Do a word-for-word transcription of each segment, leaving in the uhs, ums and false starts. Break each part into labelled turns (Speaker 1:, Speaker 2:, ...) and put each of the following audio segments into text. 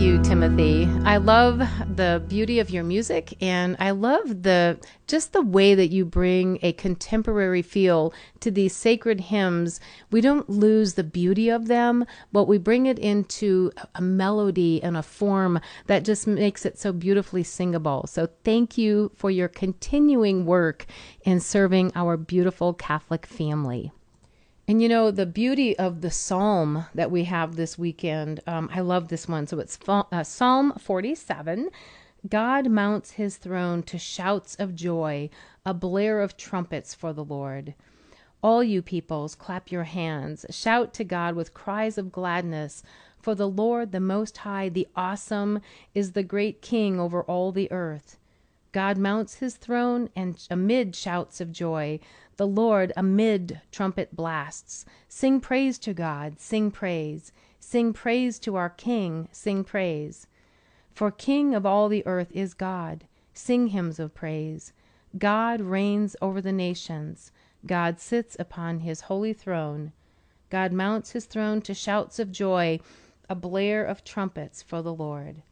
Speaker 1: you, Timothy. I love the beauty of your music, and I love the just the way that you bring a contemporary feel to these sacred hymns. We don't lose the beauty of them, but we bring it into a melody and a form that just makes it so beautifully singable. So thank you for your continuing work in serving our beautiful Catholic family. And you know, the beauty of the psalm that we have this weekend, um, I love this one. So it's uh, Psalm forty-seven. God mounts his throne to shouts of joy, a blare of trumpets for the Lord. All you peoples, clap your hands. Shout to God with cries of gladness. For the Lord, the Most High, the Awesome, is the great King over all the earth. God mounts his throne and amid shouts of joy, the Lord amid trumpet blasts. Sing praise to God, sing praise. Sing praise to our King, sing praise. For King of all the earth is God. Sing hymns of praise. God reigns over the nations. God sits upon his holy throne. God mounts his throne to shouts of joy, a blare of trumpets for the Lord.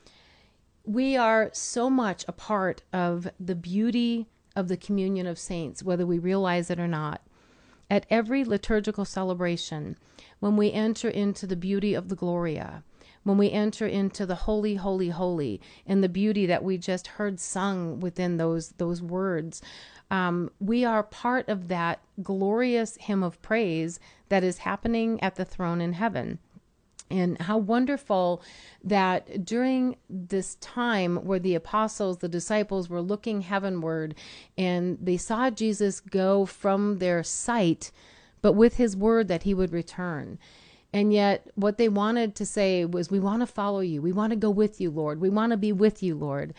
Speaker 1: We are so much a part of the beauty of the communion of saints, whether we realize it or not. At every liturgical celebration, when we enter into the beauty of the Gloria, when we enter into the holy, holy, holy, and the beauty that we just heard sung within those those words, um, we are part of that glorious hymn of praise that is happening at the throne in heaven. And how wonderful that during this time where the apostles, the disciples were looking heavenward and they saw Jesus go from their sight, but with his word that he would return. And yet what they wanted to say was, we want to follow you. We want to go with you, Lord. We want to be with you, Lord.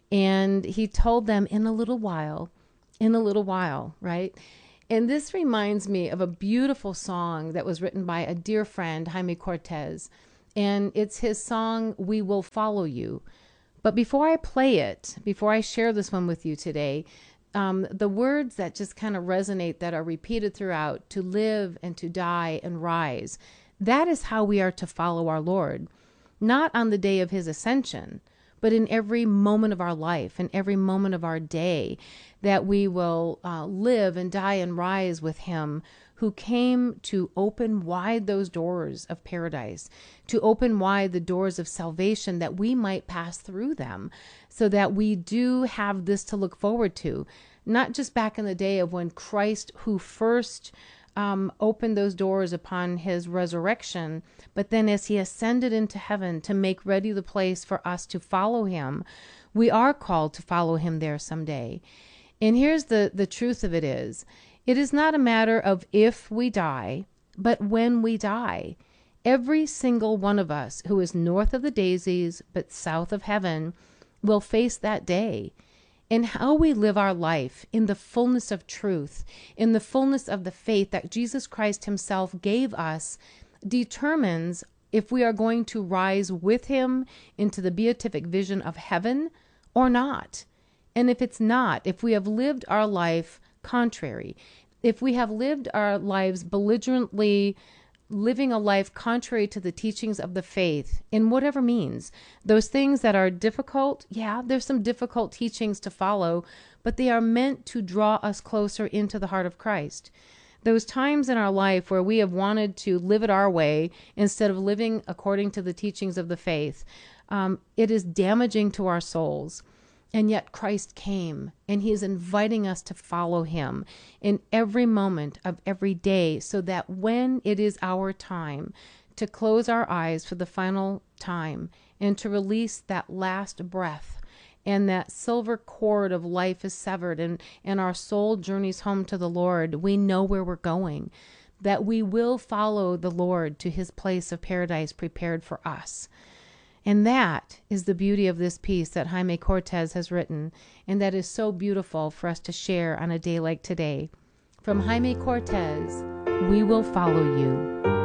Speaker 1: And he told them in a little while, in a little while, right? And this reminds me of a beautiful song that was written by a dear friend, Jaime Cortez. And it's his song, We Will Follow You. But before I play it, before I share this one with you today, um, the words that just kind of resonate, that are repeated throughout, to live and to die and rise, that is how we are to follow our Lord. Not on the day of his ascension, but in every moment of our life, in every moment of our day, that we will uh, live and die and rise with him, who came to open wide those doors of paradise, to open wide the doors of salvation, that we might pass through them, so that we do have this to look forward to. Not just back in the day of when Christ, who first Um, opened those doors upon his resurrection, but then as he ascended into heaven to make ready the place for us to follow him, we are called to follow him there someday. And here's the, the truth of it is, it is not a matter of if we die, but when we die. Every single one of us who is north of the daisies, but south of heaven, will face that day. And how we live our life in the fullness of truth, in the fullness of the faith that Jesus Christ himself gave us, determines if we are going to rise with him into the beatific vision of heaven or not. And if it's not, if we have lived our life contrary, if we have lived our lives belligerently, living a life contrary to the teachings of the faith, in whatever means, those things that are difficult, yeah, there's some difficult teachings to follow, but they are meant to draw us closer into the heart of Christ. Those times in our life where we have wanted to live it our way instead of living according to the teachings of the faith, um, it is damaging to our souls. And yet Christ came, and he is inviting us to follow him in every moment of every day, so that when it is our time to close our eyes for the final time and to release that last breath, and that silver cord of life is severed, and, and our soul journeys home to the Lord, we know where we're going, that we will follow the Lord to his place of paradise prepared for us. And that is the beauty of this piece that Jaime Cortez has written, and that is so beautiful for us to share on a day like today. From Jaime Cortez, We Will Follow You.